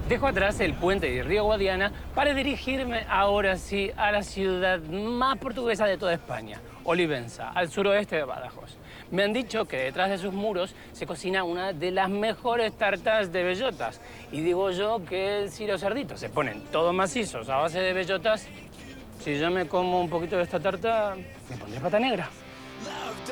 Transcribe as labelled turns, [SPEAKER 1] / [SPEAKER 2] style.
[SPEAKER 1] Dejo atrás el puente de Río Guadiana para dirigirme ahora sí a la ciudad más portuguesa de toda España, Olivenza, al suroeste de Badajoz. Me han dicho que detrás de sus muros se cocina una de las mejores tartas de bellotas. Y digo yo que si los cerditos se ponen todos macizos a base de bellotas, si yo me como un poquito de esta tarta, me pondré pata negra.